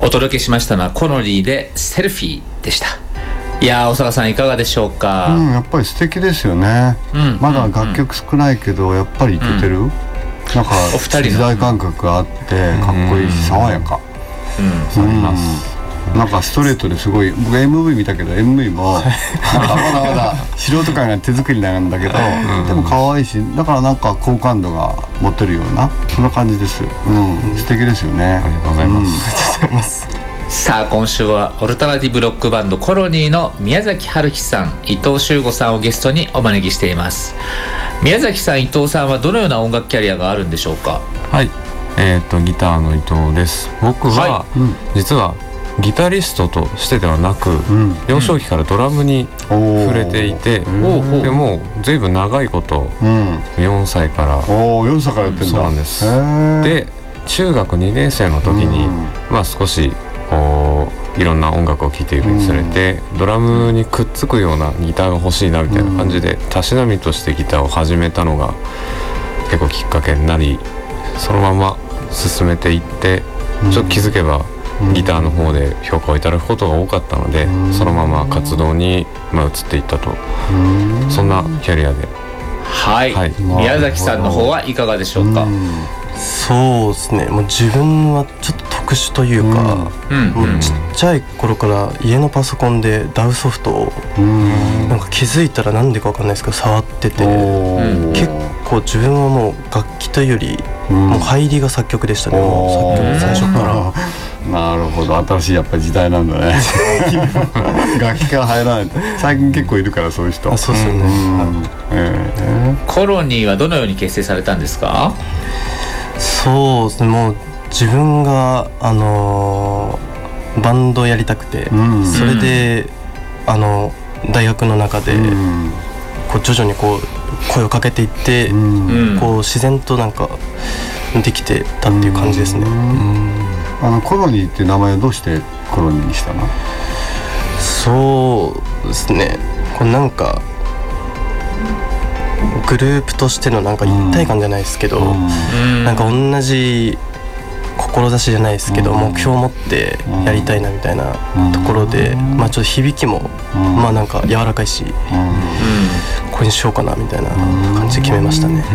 お届けしましたのはコノリーでセルフィーでした。いやー、小坂さんいかがでしょうか。 やっぱり素敵ですよね、まだ楽曲少ないけどやっぱりいけてる、なんか時代感覚があってかっこいいし爽やか、なんかストレートですごい。僕 MV 見たけど MV もまだ素人感が手作りなんだけどでも可愛いし、だからなんか好感度が持てるようなそんな感じです。素敵ですよね。 ありがとうございます、ありがとうございます。 さあ今週はオルタナティブロックバンドコロニーの宮崎春日さん、伊藤修吾さんをゲストにお招きしています。宮崎さん、伊藤さんはどのような音楽キャリアがあるんでしょうか。 はい、ギターの伊藤です。僕は、実はギタリストとしてではなく、幼少期からドラムに触れていて、でもずいぶん長いこと、4歳から 4歳からやってんだ。 そうなんです。で中学2年生の時に、少しこういろんな音楽を聴いていくにつれて、ドラムにくっつくようなギターが欲しいなみたいな感じで、たしなみとしてギターを始めたのが結構きっかけになり、そのまま進めていって、ちょっと気づけばギターの方で評価をいただくことが多かったので、そのまま活動に移っていったと、そんなキャリアで。 はい、宮崎さんの方はいかがでしょうか。 そうですね、もう自分はちょっと特殊というか、もうちっちゃい頃から家のパソコンでダウソフトをなんか気づいたらなんでか分かんないですけど触ってて、結構自分はもう楽器というよりもう入りが作曲でしたね。もう作曲最初からなるほど、新しいやっぱり時代なんだね楽器から入らない最近結構いるからそういう人。 そうですよね。 コロニーはどのように結成されたんですか。 そうですね、もう自分がバンドやりたくて、それで大学の中でこう徐々にこう声をかけていって、こう自然となんかできてたっていう感じですね。 コロニーっていう名前はどうしてコロニーにしたの？ そうですね、これなんかグループとしてのなんか一体感じゃないですけど、なんか同じ志じゃないですけど、目標を持ってやりたいなみたいなところで、ちょっと響きもなんか柔らかいし、これにしようかなみたいな感じで決めましたね。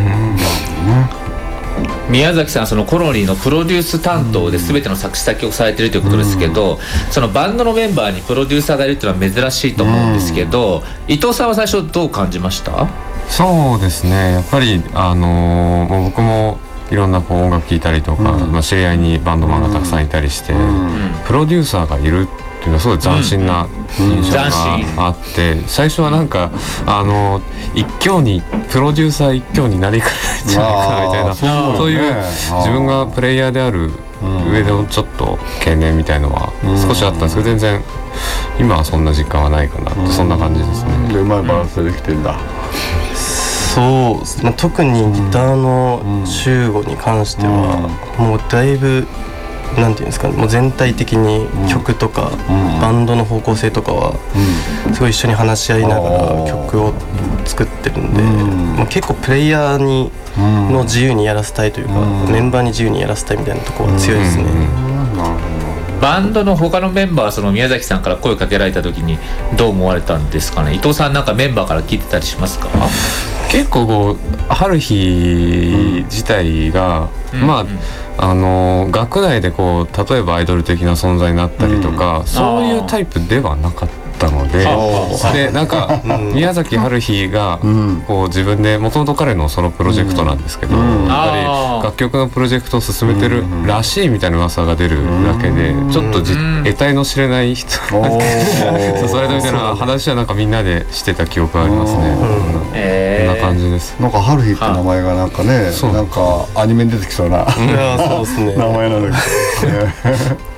宮崎さん、そのコロニーのプロデュース担当で全ての作詞作曲されているということですけど、そのバンドのメンバーにプロデューサーがいるっていうのは珍しいと思うんですけど、伊藤さんは最初どう感じました？ そうですね、やっぱり僕もいろんな音楽聴いたりとか、知り合いにバンドマンがたくさんいたりして、プロデューサーがいるっていうのはすごい斬新な印象があって、最初はなんか一挙にプロデューサー一挙になりかねないんじゃないかなみたいな、そういう自分がプレイヤーである上でのちょっと懸念みたいのは少しあったんですけど、全然今はそんな実感はないかなって、そんな感じですね。 でうまいバランスでできてんだ。 そうですね、特にギターの修吾に関してはもうだいぶなんていうんですかね、もう全体的に曲とかバンドの方向性とかはすごい一緒に話し合いながら曲を作ってるんで、もう結構プレイヤーの自由にやらせたいというか、メンバーに自由にやらせたいみたいなところが強いですね。 バンドの他のメンバー、その宮崎さんから声かけられた時にどう思われたんですかね。伊藤さんなんかメンバーから聞いてたりしますか？ 結構こう春日自体が、学内でこう例えばアイドル的な存在になったりとか、そういうタイプではなかったので、でなんか宮崎春日がこう自分でもともと彼のソロプロジェクトなんですけど、やっぱり楽曲のプロジェクトを進めてるらしいみたいな噂が出るだけで、ちょっと得体の知れない人それでみたいな話はなんかみんなでしてた記憶がありますね。こんな感じです。 なんか春日って名前がなんかね、なんかアニメに出てきそうなそうですね名前なんだけど